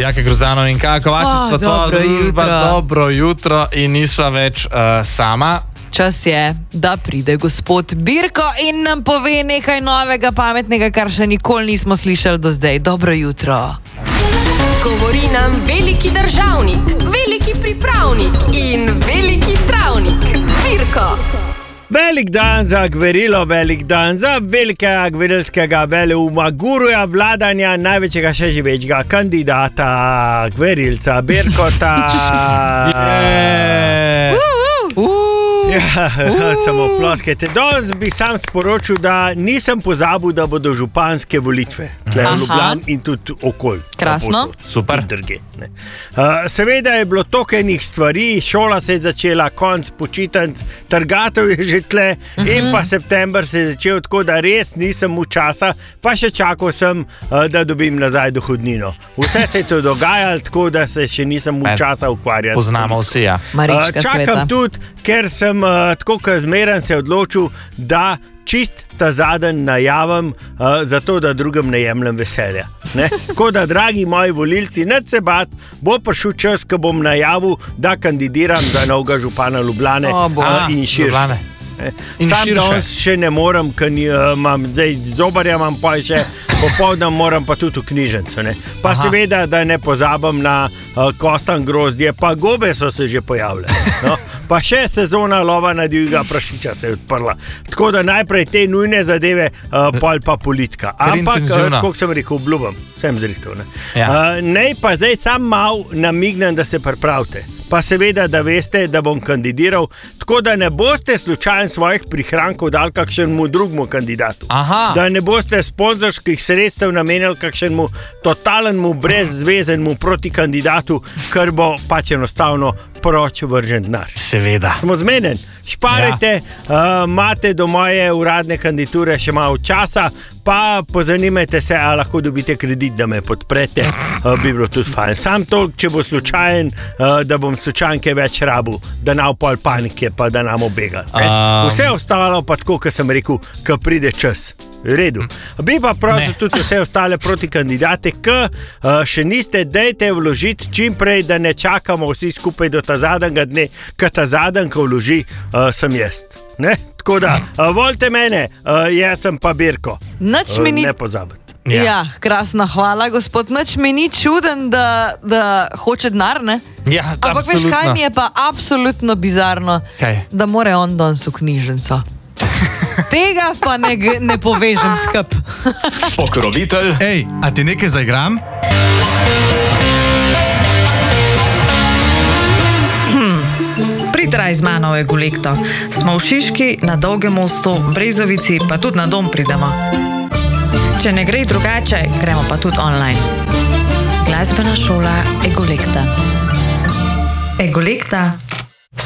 Jaka Grozdano in Kaja Kovačič, sva tvoja družba, dobro jutro in nisva več sama. Čas je, da pride gospod Birko in nam pove nekaj novega, pametnega, kar še nikoli nismo slišali do zdaj. Dobro jutro. Govori nam veliki državnik, veliki pripravnik in veliki travnik, Birko. Velik dan za gverilo, velik dan za velikega gverilskega veleuma, guruja vladanja največjega še živečega kandidata, gverilca Birkota. Ja, samo ploskajte. Danes bi sam sporočil, da nisem pozabil, da bodo županske volitve tle v Ljubljani in tudi okolj. Krasno. Super. Seveda je bilo toliko enih stvari, šola se je začela, konc počitnic, trgatev je že tle in pa september se je začel, tako da res nisem v časa, pa še čakal sem, da dobim nazaj dohodnino. Vse se je to dogajalo, tako da se še nisem v časa ukvarjal. Poznamo vsi, ja. Marička Čakam sveta. tudi, ker sem tako kot zmeren se odločil, da čist ta zadnji najavim, zato da drugim ne jemljem veselja. Ne? Tako da, dragi moji volilci, nič se bat, bo prišel čas, ko bom najavil, da kandidiram za novega župana Ljubljane in širše. Sam danes še ne morem, ker imam zdaj zobarja, imam pa še popoldne, moram pa tudi v knjižnico. Pa seveda, da ne pozabim na kostan grozdje, pa gobe so se že pojavile. No? Pa še sezona lova na divjega prašiča se je odprla. Tako da najprej te nujne zadeve, pol pa politika. Ampak, kako sem rekel, obljubam, sem zrihtel. Nej pa zdaj sam mal namignem, da se pripravite. Pa seveda, da veste, da bom kandidiral, tako da ne boste slučajno svojih prihrankov dali kakšnemu drugemu kandidatu. Da ne boste sponzorskih sredstev namenili kakšnemu totalnemu brezvezenemu proti kandidatu, ker bo pač enostavno proč vržen denar. Seveda. Smo zmenjeni. Šparajte, imate do moje uradne kandidature še malo časa, pa pozanimajte se, ali lahko dobite kredit, da me podprete, bi bilo tudi fajn. Sam toliko, če bo slučajen, da bom slučajen kaj več rabil, da nam pol panike, pa da nam obegali. Vse ostalo pa tako, kot sem rekel, ko pride čas. V redu. Bi pa prosil tudi vse ostale proti kandidate, ki še niste, dajte vložiti čim prej, da ne čakamo vsi skupaj do ta zadnjega dne, ker ta zadnji, ko vloži, sem jaz. Ne? Tako da, volite mene, jaz sem pa Birko. Ne pozabite. Ja, krasna, hvala, gospod. Nič mi ni čuden, da hoče denar, ne? Ja, ampak veš, kaj mi je pa absolutno bizarno? Kaj? Da more on danes v knjižnico. Tega pa ne povežem skup. Pokrovitelj. Ej, a ti nekaj zaigram? Pritraj z mano v Egolekto. Smo v Šiški, na Dolgem mostu, Brezovici, pa tudi na dom pridemo. Če ne gre drugače, gremo pa tudi online. Glasbena šola Egolekta. Egolekta.